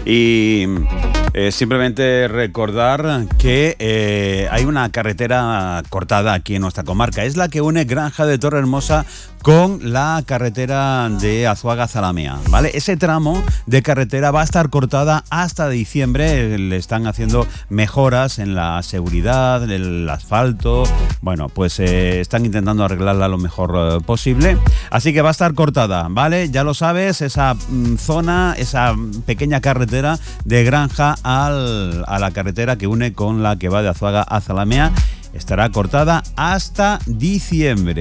Y simplemente recordar que hay una carretera cortada aquí en nuestra comarca. Es la que une Granja de Torrehermosa con la carretera de Azuaga-Zalamea, ¿vale? Ese tramo de carretera va a estar cortada hasta diciembre. Le están haciendo mejoras en la seguridad, el asfalto. Bueno, pues están intentando arreglarla lo mejor posible. Así que va a estar cortada, ¿vale? Ya lo sabes, esa zona, esa pequeña carretera de Granja a la carretera que une con la que va de Azuaga a Zalamea estará cortada hasta diciembre.